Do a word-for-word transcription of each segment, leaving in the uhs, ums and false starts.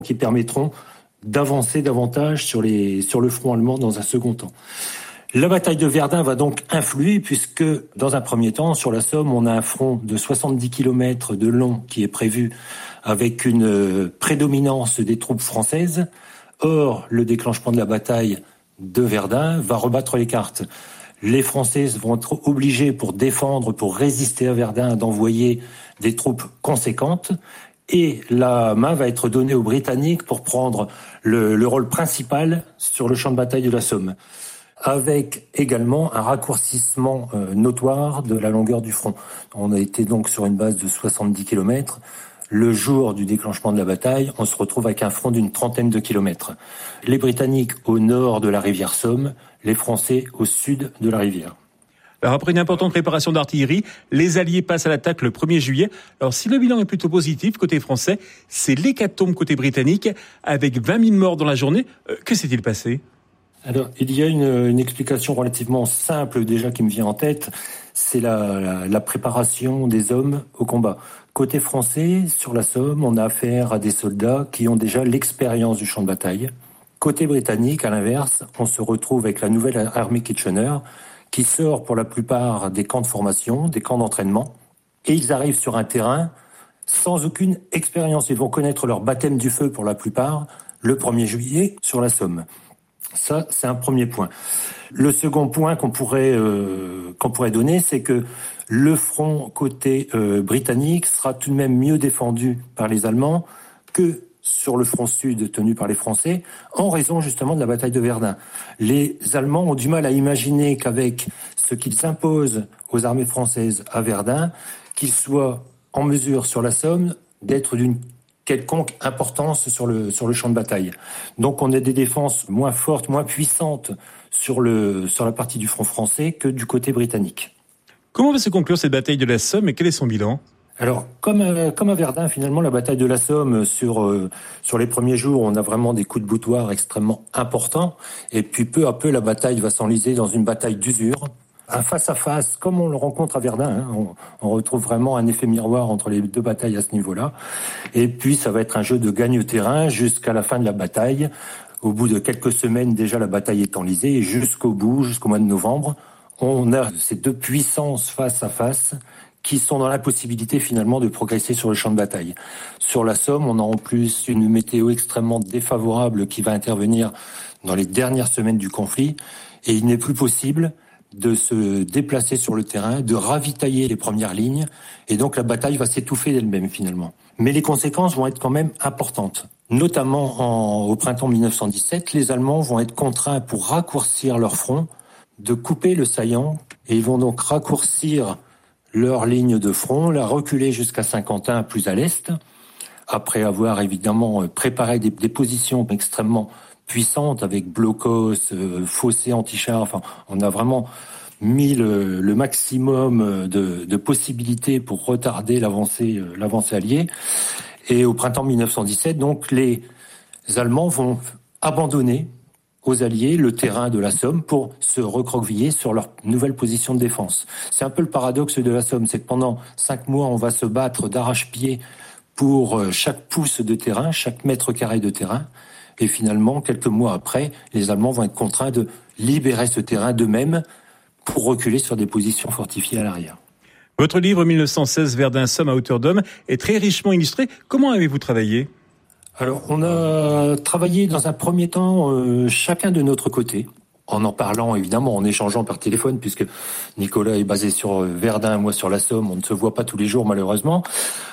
qui permettront d'avancer davantage sur, les, sur le front allemand dans un second temps. La bataille de Verdun va donc influer puisque, dans un premier temps, sur la Somme, on a un front de soixante-dix kilomètres de long qui est prévu avec une prédominance des troupes françaises. Or, le déclenchement de la bataille de Verdun va rebattre les cartes. Les Français vont être obligés, pour défendre, pour résister à Verdun, d'envoyer des troupes conséquentes. Et la main va être donnée aux Britanniques pour prendre le, le rôle principal sur le champ de bataille de la Somme, avec également un raccourcissement euh, notoire de la longueur du front. On a été donc sur une base de soixante-dix kilomètres. Le jour du déclenchement de la bataille, on se retrouve avec un front d'une trentaine de kilomètres. Les Britanniques au nord de la rivière Somme, les Français au sud de la rivière. Alors après une importante préparation d'artillerie, les Alliés passent à l'attaque le premier juillet. Alors si le bilan est plutôt positif côté français, c'est l'hécatombe côté britannique, avec vingt mille morts dans la journée. Euh, que s'est-il passé ? Alors, il y a une, une explication relativement simple déjà qui me vient en tête, c'est la, la, la préparation des hommes au combat. Côté français, sur la Somme, on a affaire à des soldats qui ont déjà l'expérience du champ de bataille. Côté britannique, à l'inverse, on se retrouve avec la nouvelle armée Kitchener, qui sort pour la plupart des camps de formation, des camps d'entraînement, et ils arrivent sur un terrain sans aucune expérience. Ils vont connaître leur baptême du feu pour la plupart le premier juillet sur la Somme. Ça, c'est un premier point. Le second point qu'on pourrait euh, qu'on pourrait donner, c'est que le front côté euh, britannique sera tout de même mieux défendu par les Allemands que sur le front sud tenu par les Français, en raison justement de la bataille de Verdun. Les Allemands ont du mal à imaginer qu'avec ce qu'ils imposent aux armées françaises à Verdun, qu'ils soient en mesure sur la Somme d'être d'une quelconque importance sur le, sur le champ de bataille. Donc on a des défenses moins fortes, moins puissantes sur, le, sur la partie du front français que du côté britannique. Comment va se conclure cette bataille de la Somme et quel est son bilan ? Alors, comme, euh, comme à Verdun, finalement, la bataille de la Somme, sur, euh, sur les premiers jours, on a vraiment des coups de boutoir extrêmement importants. Et puis, peu à peu, la bataille va s'enliser dans une bataille d'usure. Un face-à-face, comme on le rencontre à Verdun, hein, on, on retrouve vraiment un effet miroir entre les deux batailles à ce niveau-là. Et puis, ça va être un jeu de gagne-terrain jusqu'à la fin de la bataille. Au bout de quelques semaines, déjà, la bataille est enlisée. Et jusqu'au bout, jusqu'au mois de novembre, on a ces deux puissances face-à-face qui sont dans l'impossibilité finalement de progresser sur le champ de bataille. Sur la Somme, on a en plus une météo extrêmement défavorable qui va intervenir dans les dernières semaines du conflit, et il n'est plus possible de se déplacer sur le terrain, de ravitailler les premières lignes, et donc la bataille va s'étouffer d'elle-même finalement. Mais les conséquences vont être quand même importantes. Notamment en, au printemps dix-neuf cent dix-sept, les Allemands vont être contraints, pour raccourcir leur front, de couper le saillant, et ils vont donc raccourcir leur ligne de front, la reculer jusqu'à Saint-Quentin, plus à l'est, après avoir évidemment préparé des, des positions extrêmement puissantes avec blocos, euh, fossés anti-chars. Enfin, on a vraiment mis le, le maximum de, de possibilités pour retarder l'avancée, euh, l'avancée alliée. Et au printemps dix-neuf cent dix-sept, donc, les Allemands vont abandonner aux Alliés le terrain de la Somme pour se recroqueviller sur leur nouvelle position de défense. C'est un peu le paradoxe de la Somme, c'est que pendant cinq mois, on va se battre d'arrache-pied pour chaque pouce de terrain, chaque mètre carré de terrain, et finalement, quelques mois après, les Allemands vont être contraints de libérer ce terrain d'eux-mêmes pour reculer sur des positions fortifiées à l'arrière. Votre livre mille neuf cent seize, Verdun, Somme à hauteur d'homme, est très richement illustré. Comment avez-vous travaillé ? Alors, on a travaillé dans un premier temps euh, chacun de notre côté, en en parlant évidemment, en échangeant par téléphone, puisque Nicolas est basé sur Verdun, moi sur la Somme, on ne se voit pas tous les jours malheureusement.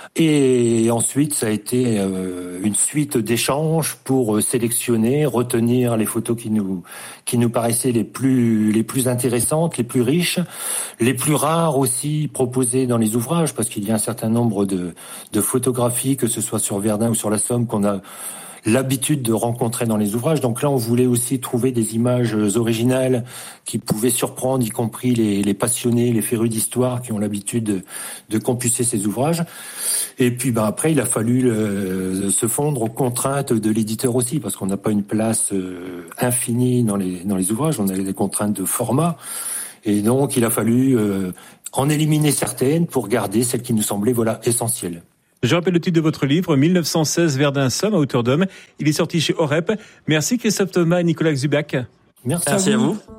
Et ensuite, ça a été euh, une suite d'échanges pour sélectionner, retenir les photos qui nous qui nous paraissaient les plus les plus intéressantes, les plus riches, les plus rares aussi proposées dans les ouvrages, parce qu'il y a un certain nombre de de photographies, que ce soit sur Verdun ou sur la Somme, qu'on a l'habitude de rencontrer dans les ouvrages. Donc là, on voulait aussi trouver des images originales qui pouvaient surprendre, y compris les, les passionnés, les férus d'histoire qui ont l'habitude de, de compulser ces ouvrages. Et puis ben, après, il a fallu le, se fondre aux contraintes de l'éditeur aussi, parce qu'on n'a pas une place euh, infinie dans les, dans les ouvrages, on a des contraintes de format. Et donc, il a fallu euh, en éliminer certaines pour garder celles qui nous semblaient voilà, essentielles. Je rappelle le titre de votre livre, mille neuf cent seize, Verdun Somme à hauteur d'homme. Il est sorti chez Orep. Merci Christophe Thomas et Nicolas Xubac. Merci, Merci à vous. à vous.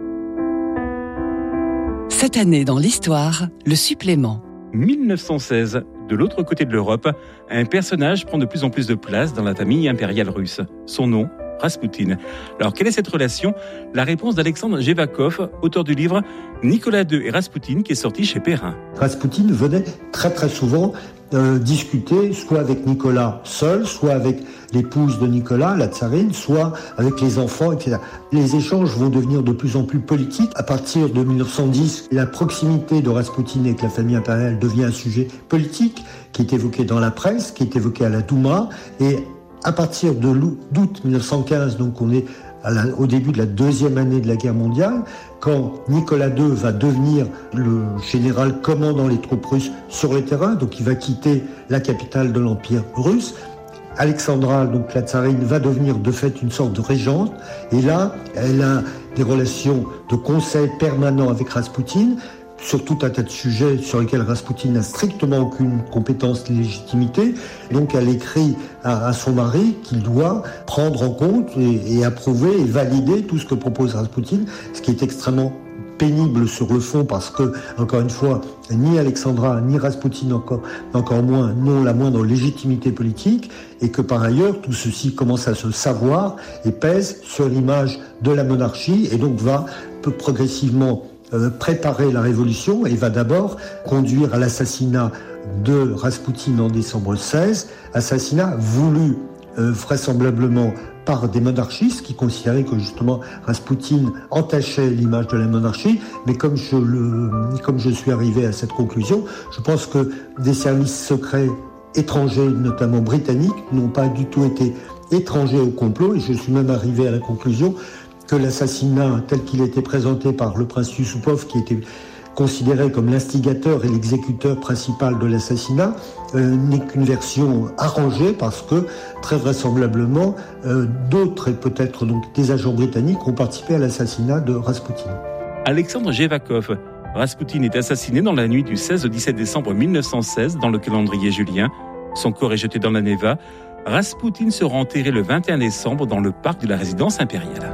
Cette année dans l'histoire, le supplément. mille neuf cent seize, de l'autre côté de l'Europe, un personnage prend de plus en plus de place dans la famille impériale russe. Son nom, Raspoutine. Alors, quelle est cette relation ? La réponse d'Alexandre Jevakov, auteur du livre Nicolas deux et Raspoutine, qui est sorti chez Perrin. Raspoutine venait très très souvent euh, discuter, soit avec Nicolas seul, soit avec l'épouse de Nicolas, la tsarine, soit avec les enfants, et cetera. Les échanges vont devenir de plus en plus politiques. À partir de mille neuf cent dix, la proximité de Raspoutine avec la famille impériale devient un sujet politique qui est évoqué dans la presse, qui est évoqué à la Douma, et à partir de d'août mille neuf cent quinze, donc on est à la, au début de la deuxième année de la guerre mondiale, quand Nicolas deux va devenir le général commandant les troupes russes sur le terrain, donc il va quitter la capitale de l'Empire russe. Alexandra, donc la tsarine, va devenir de fait une sorte de régente, et là, elle a des relations de conseil permanent avec Raspoutine, sur tout un tas de sujets sur lesquels Raspoutine n'a strictement aucune compétence ni légitimité. Donc elle écrit à, à son mari qu'il doit prendre en compte et, et approuver et valider tout ce que propose Raspoutine, ce qui est extrêmement pénible sur le fond parce que, encore une fois, ni Alexandra ni Raspoutine encore, encore moins n'ont la moindre légitimité politique et que par ailleurs tout ceci commence à se savoir et pèse sur l'image de la monarchie et donc va peu progressivement Euh, préparer la révolution et va d'abord conduire à l'assassinat de Raspoutine en décembre seize, assassinat voulu euh, vraisemblablement par des monarchistes qui considéraient que justement Raspoutine entachait l'image de la monarchie, mais comme je, le, comme je suis arrivé à cette conclusion, je pense que des services secrets étrangers, notamment britanniques, n'ont pas du tout été étrangers au complot et je suis même arrivé à la conclusion que l'assassinat tel qu'il était présenté par le prince Yusupov, qui était considéré comme l'instigateur et l'exécuteur principal de l'assassinat, euh, n'est qu'une version arrangée parce que, très vraisemblablement, euh, d'autres, et peut-être donc des agents britanniques, ont participé à l'assassinat de Raspoutine. Alexandre Jevakov. Raspoutine est assassiné dans la nuit du seize au dix-sept décembre mille neuf cent seize dans le calendrier julien. Son corps est jeté dans la Neva. Raspoutine sera enterré le vingt et un décembre dans le parc de la résidence impériale.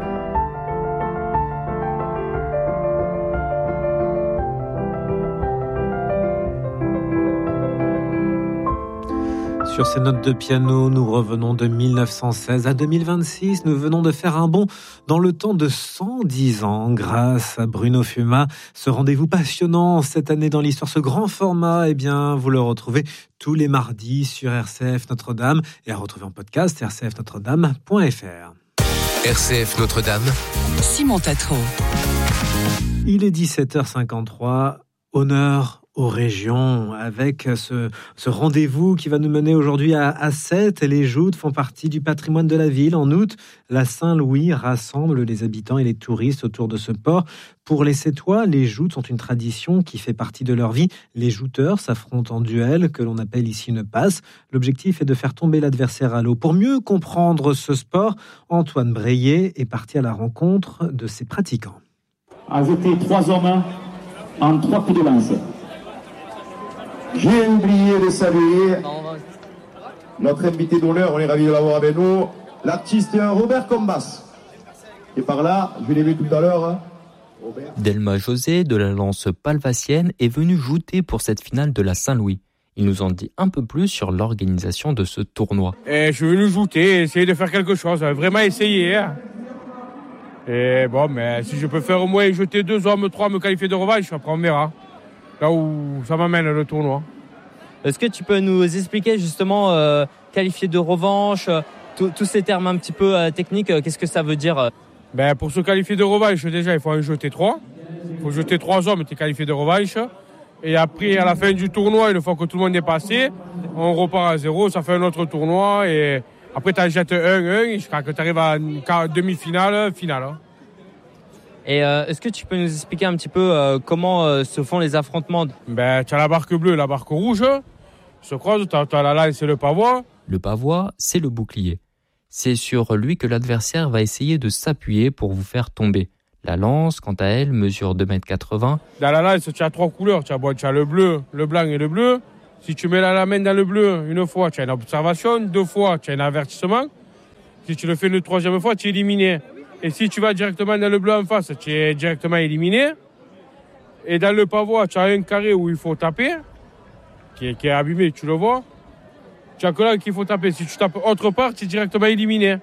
Sur ces notes de piano, nous revenons de mille neuf cent seize à deux mille vingt-six. Nous venons de faire un bond dans le temps de cent dix ans grâce à Bruno Fuma. Ce rendez-vous passionnant cette année dans l'histoire, ce grand format, eh bien, vous le retrouvez tous les mardis sur R C F Notre-Dame et à retrouver en podcast r c f notre dame point f r. R C F Notre-Dame. Simon Tatro. Il est dix-sept heures cinquante-trois. Honneur aux régions, avec ce, ce rendez-vous qui va nous mener aujourd'hui à, à Sète. Les joutes font partie du patrimoine de la ville. En août, la Saint-Louis rassemble les habitants et les touristes autour de ce port. Pour les Sétois, les joutes sont une tradition qui fait partie de leur vie. Les jouteurs s'affrontent en duel, que l'on appelle ici une passe. L'objectif est de faire tomber l'adversaire à l'eau. Pour mieux comprendre ce sport, Antoine Breillet est parti à la rencontre de ses pratiquants. Ajoutez trois hommes en trois coups de lance. J'ai oublié de saluer notre invité d'honneur, on est ravis de l'avoir avec nous, l'artiste Robert Combas. Et par là, je l'ai vu tout à l'heure. Robert. Delma José de la lance palvacienne est venu jouter pour cette finale de la Saint-Louis. Il nous en dit un peu plus sur l'organisation de ce tournoi. Et je suis venu jouter, essayer de faire quelque chose, vraiment essayer. Hein. Et bon, mais si je peux faire au moins jeter deux hommes, trois, me qualifier de revanche, après on verra. Là où ça m'amène le tournoi. Est-ce que tu peux nous expliquer justement euh, qualifier de revanche, euh, tous ces termes un petit peu euh, techniques, euh, qu'est-ce que ça veut dire? Ben, pour se qualifier de revanche, déjà, il faut en jeter trois. Il faut jeter trois hommes, tu es qualifié de revanche. Et après, à la fin du tournoi, une fois que tout le monde est passé, on repart à zéro, ça fait un autre tournoi. Et après, tu en jettes un, un, jusqu'à que tu arrives à une demi-finale, finale. Et euh, est-ce que tu peux nous expliquer un petit peu euh, comment euh, se font les affrontements? Ben, tu as la barque bleue et la barque rouge. Se croisent, tu as la lance et le pavois. Le pavois, c'est le bouclier. C'est sur lui que l'adversaire va essayer de s'appuyer pour vous faire tomber. La lance, quant à elle, mesure deux mètres quatre-vingts. Dans la lance, tu as trois couleurs. Tu as, bon, tu as le bleu, le blanc et le bleu. Si tu mets la main dans le bleu une fois, tu as une observation. Deux fois, tu as un avertissement. Si tu le fais une troisième fois, tu es éliminé. Et si tu vas directement dans le bleu en face, tu es directement éliminé. Et dans le pavois, tu as un carré où il faut taper, qui est, qui est abîmé, tu le vois. Tu as que là qu'il faut taper. Si tu tapes autre part, tu es directement éliminé.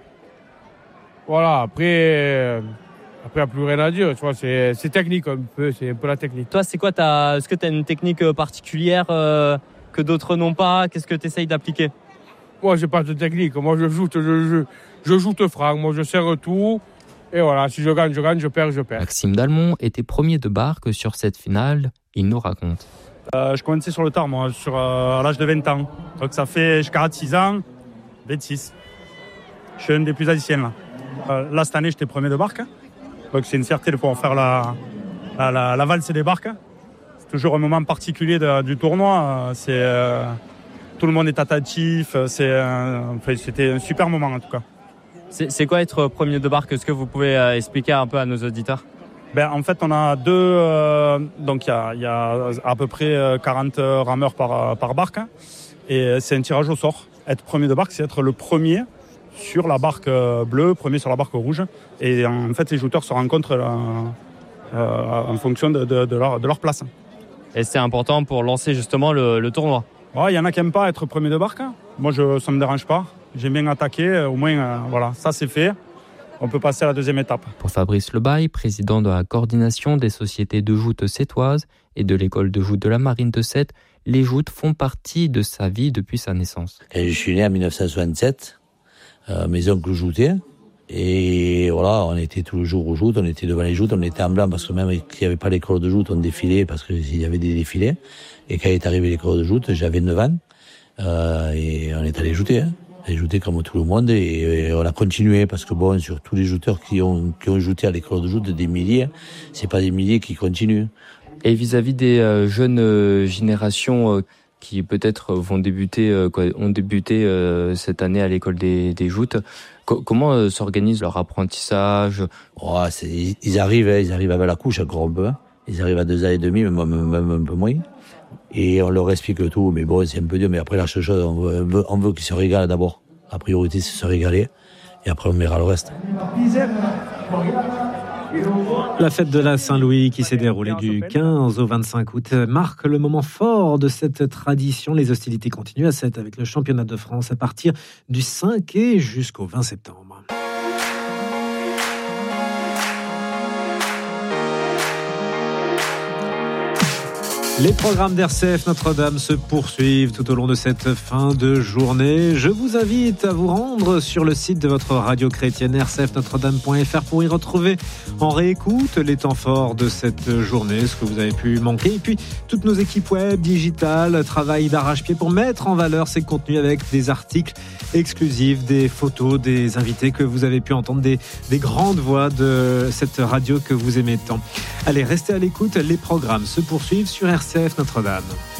Voilà, après, après il n'y a plus rien à dire. Tu vois, c'est, c'est technique un peu, c'est un peu la technique. Toi, c'est quoi ta, est-ce que tu as une technique particulière euh, que d'autres n'ont pas? Qu'est-ce que tu essayes d'appliquer? Moi, j'ai pas de technique. Moi, je joue, je, je, je joue franc. Moi, je serre tout. Et voilà, si je gagne, je gagne, je perds, je perds. Maxime Dalmont était premier de barque sur cette finale. Il nous raconte. Euh, je commençais sur le tard, moi, sur, euh, à l'âge de vingt ans. Donc ça fait quarante-six ans, vingt-six. Je suis un des plus anciens, là. Euh, là, cette année, j'étais premier de barque. Donc c'est une fierté de pouvoir faire la, la, la, la valse des barques. C'est toujours un moment particulier de, du tournoi. C'est, euh, tout le monde est attentif. C'est, euh, enfin, c'était un super moment, en tout cas. C'est, c'est quoi être premier de barque? Est-ce que vous pouvez euh, expliquer un peu à nos auditeurs? Ben, en fait, on a deux... Euh, donc, il y a, y a à peu près quarante rameurs par, par barque. Et c'est un tirage au sort. Être premier de barque, c'est être le premier sur la barque bleue, premier sur la barque rouge. Et en fait, les jouteurs se rencontrent euh, euh, en fonction de, de, de, leur, de leur place. Et c'est important pour lancer justement le, le tournoi? Il ouais, y en a qui n'aiment pas être premier de barque. Moi, je, ça ne me dérange pas. J'aime bien attaquer. Au moins, euh, voilà, ça c'est fait. On peut passer à la deuxième étape. Pour Fabrice Lebaille, président de la coordination des sociétés de joutes sétoises et de l'école de joute de la Marine de Sète, les joutes font partie de sa vie depuis sa naissance. Et je suis né en dix-neuf cent soixante-sept, euh, mes oncles joutaient, et voilà, on était tous les jours aux joutes, on était devant les joutes, on était en blanc parce que même s'il n'y avait pas l'école de joute, on défilait parce qu'il y avait des défilés. Et quand est arrivé l'école de joute, j'avais neuf ans, euh, et on est allé jouter, hein. On a joué comme tout le monde et, et on a continué parce que bon, sur tous les jouteurs qui ont, qui ont joué à l'école de joute, des milliers, c'est pas des milliers qui continuent. Et vis-à-vis des euh, jeunes euh, générations euh, qui peut-être vont débuter, euh, quoi, ont débuté euh, cette année à l'école des, des joutes, co- comment euh, s'organise leur apprentissage? Oh, c'est, ils arrivent, hein, ils arrivent avec la couche encore un peu. Hein. Ils arrivent à deux ans et demi, même, même, même un peu moins. Et on leur explique tout, mais bon, c'est un peu dur. Mais après, la chose, on veut, on veut qu'ils se régalent d'abord. La priorité, c'est se régaler. Et après, on verra le reste. La fête de la Saint-Louis qui s'est déroulée du quinze au vingt-cinq août marque le moment fort de cette tradition. Les hostilités continuent à Sète avec le championnat de France à partir du cinq et jusqu'au vingt septembre. Les programmes d'R C F Notre-Dame se poursuivent tout au long de cette fin de journée. Je vous invite à vous rendre sur le site de votre radio chrétienne r c f notre dame point f r pour y retrouver en réécoute les temps forts de cette journée, ce que vous avez pu manquer. Et puis, toutes nos équipes web, digitales, travaillent d'arrache-pied pour mettre en valeur ces contenus avec des articles exclusifs, des photos, des invités que vous avez pu entendre, des, des grandes voix de cette radio que vous aimez tant. Allez, restez à l'écoute, les programmes se poursuivent sur R C F Notre-Dame.